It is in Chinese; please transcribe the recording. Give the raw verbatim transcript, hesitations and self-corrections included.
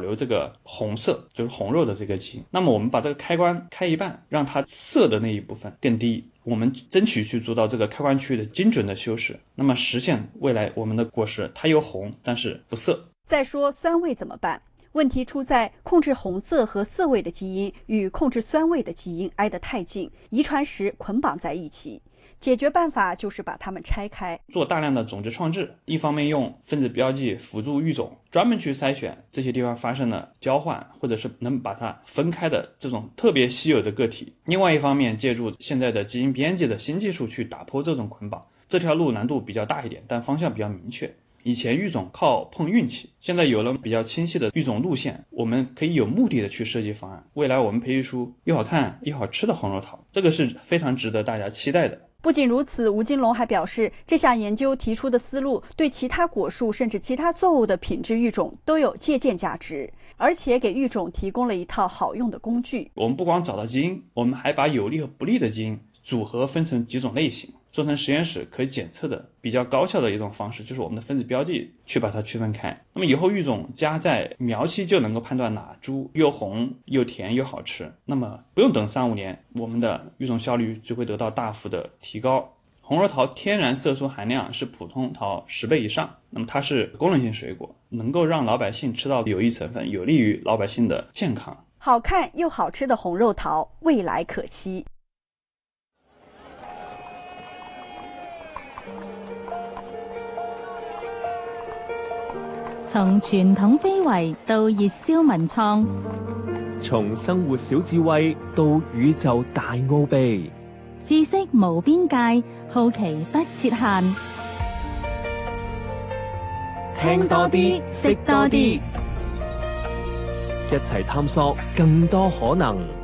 留这个红色，就是红肉的这个基因。那么我们把这个开关开一半，让它色的那一部分更低，我们争取去做到这个开关区域的精准的修饰，那么实现未来我们的果实它有红但是不涩。 再说酸味怎么办？问题出在控制红色和涩味的基因与控制酸味的基因挨得太近，遗传时捆绑在一起。解决办法就是把它们拆开， 做大量的种子创制，一方面用分子标记辅助育种，专门去筛选这些地方发生了交换或者是能把它分开的这种特别稀有的个体，另外一方面借助现在的基因编辑的新技术去打破这种捆绑。这条路难度比较大一点，但方向比较明确。以前育种靠碰运气，现在有了比较清晰的育种路线，我们可以有目的的去设计方案，未来我们培育出又好看又好吃的红肉桃，这个是非常值得大家期待的。 不仅如此，吴金龙还表示，这项研究提出的思路对其他果树甚至其他作物的品质育种都有借鉴价值，而且给育种提供了一套好用的工具。 我们不光找到基因，我们还把有利和不利的基因组合分成几种类型，做成实验室可以检测的比较高效的一种方式，就是我们的分子标记去把它区分开。那么以后育种加在苗期就能够判断哪株又红又甜又好吃，那么不用等三五年，我们的育种效率就会得到大幅的提高。红肉桃天然色素含量是普通桃十倍以上，那么它是功能性水果，能够让老百姓吃到有益成分，有利于老百姓的健康。 好看又好吃的红肉桃，未来可期。 從傳統非遺到熱銷文創， 從生活小智慧到宇宙大奧秘， 知識無邊界，好奇不設限。 聽多啲，識多啲，一齊探索更多可能。